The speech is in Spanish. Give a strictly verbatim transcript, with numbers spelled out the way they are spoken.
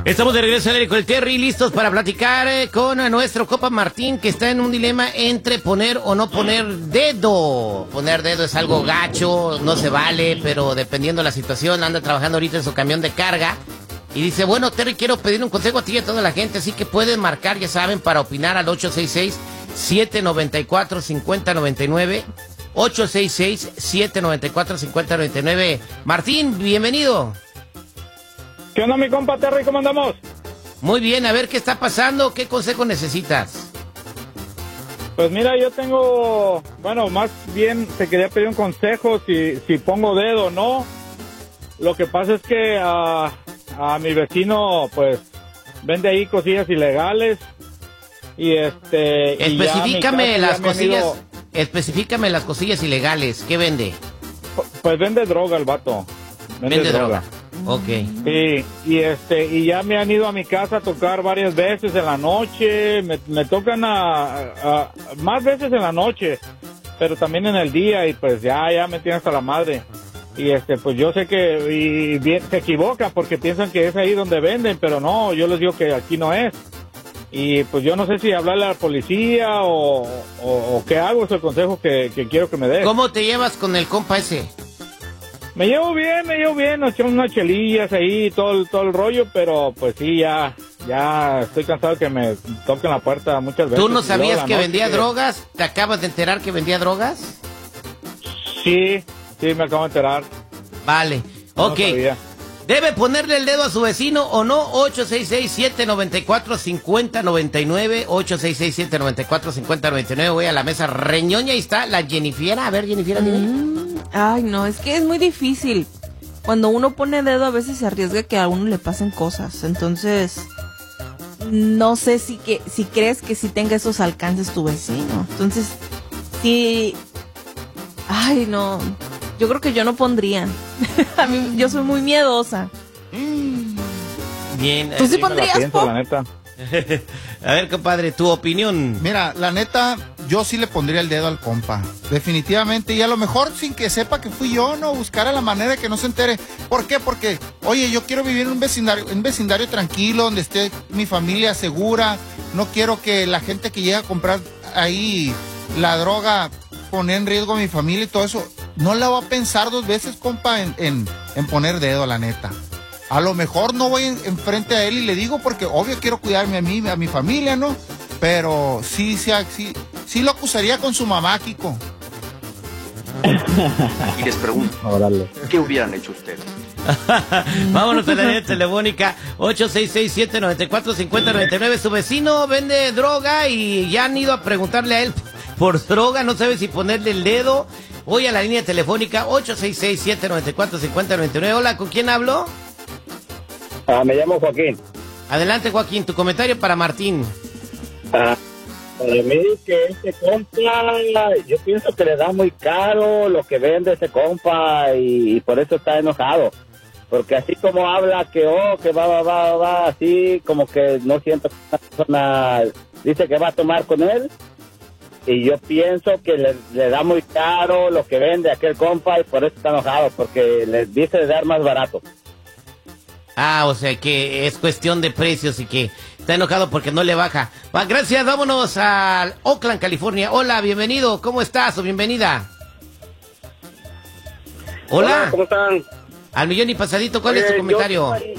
Estamos de regreso al aire con el Terry, listos para platicar eh, con eh, nuestro compa Martín, que está en un dilema entre poner o no poner dedo. Poner dedo es algo gacho, no se vale, pero dependiendo de la situación, anda trabajando ahorita en su camión de carga. Y dice, bueno, Terry, quiero pedir un consejo a ti y a toda la gente, así que pueden marcar, ya saben, para opinar al ocho seis seis, siete nueve cuatro, cinco cero nueve nueve. ocho seis seis, siete nueve cuatro, cinco cero nueve nueve. Martín, bienvenido. ¿Qué onda, mi compa Terry? ¿Cómo andamos? Muy bien, a ver qué está pasando, ¿qué consejo necesitas? Pues mira, yo tengo, bueno, más bien te quería pedir un consejo si, si pongo dedo o no. Lo que pasa es que a, a mi vecino, pues, vende ahí cosillas ilegales y este... Especifícame y ya las ya cosillas, ido, especifícame las cosillas ilegales, ¿qué vende? Pues vende droga el vato. Vende, Vende droga. droga. Ok. Sí, y este y ya me han ido a mi casa a tocar varias veces en la noche, me, me tocan a, a, a más veces en la noche, pero también en el día y pues ya ya me tienen hasta la madre. Y este pues yo sé que y bien, se equivocan porque piensan que es ahí donde venden, pero no, yo les digo que aquí no es. Y pues yo no sé si hablarle a la policía o, o, o qué hago, es el consejo que, que quiero que me des. ¿Cómo te llevas con el compa ese? Me llevo bien, me llevo bien, nos echamos unas chelillas ahí, todo el, todo el rollo, pero pues sí, ya, ya estoy cansado de que me toquen la puerta muchas veces. ¿Tú no sabías que noche, vendía drogas? ¿Te acabas de enterar que vendía drogas? Sí, sí, me acabo de enterar. Vale, ok. No ¿Debe ponerle el dedo a su vecino o no? ocho seis seis, siete nueve cuatro, cinco cero nueve nueve, ocho seis seis, siete nueve cuatro, cinco cero nueve nueve. Voy a la mesa reñoña y está la Jennifiera. A ver, Jennifiera, dime. Mm, ay, no, es que es muy difícil. Cuando uno pone dedo a veces se arriesga que a uno le pasen cosas. Entonces, no sé si, que, si crees que sí tenga esos alcances tu vecino. Entonces, sí... Ay, no... Yo creo que yo no pondría. A mí, yo soy muy miedosa. Bien. ¿Tú sí me la pondrías, pienso, Pop? la neta. A ver, compadre, tu opinión. Mira, la neta, yo sí le pondría el dedo al compa. Definitivamente. Y a lo mejor sin que sepa que fui yo, no, buscar a la manera de que no se entere. ¿Por qué? Porque, oye, yo quiero vivir en un vecindario, un vecindario tranquilo, donde esté mi familia segura. No quiero que la gente que llega a comprar ahí la droga poner en riesgo a mi familia y todo eso. No la va a pensar dos veces, compa, en, en, en poner dedo, la neta. A lo mejor no voy en, enfrente a él y le digo porque obvio quiero cuidarme a mí, a mi familia, ¿no? Pero sí, sí, sí, sí lo acusaría con su mamá, Kiko. Y les pregunto, Órale. ¿qué hubieran hecho ustedes? Vámonos a la línea telefónica ocho seis seis, siete nueve cuatro, cinco cero nueve nueve. Su vecino vende droga y ya han ido a preguntarle a él por droga, no sabe si ponerle el dedo. Voy a la línea telefónica ocho seis seis, siete nueve cuatro, cinco cero nueve nueve. Hola, ¿con quién hablo? Ah, me llamo Joaquín. Adelante, Joaquín, tu comentario para Martín. Ah, para mí que este compa, yo pienso que le da muy caro lo que vende ese compa y, y por eso está enojado. Porque así como habla que, oh, que va, va, va, va, así como que no siento que una persona dice que va a tomar con él. Y yo pienso que le, le da muy caro lo que vende aquel compa y por eso está enojado, porque le dice de dar más barato. Ah, o sea que es cuestión de precios y que está enojado porque no le baja. Va, gracias, vámonos a Oakland, California. Hola, bienvenido, ¿cómo estás o bienvenida? Hola. Hola, ¿cómo están? Al millón y pasadito, ¿cuál Oye, es tu comentario? Yo,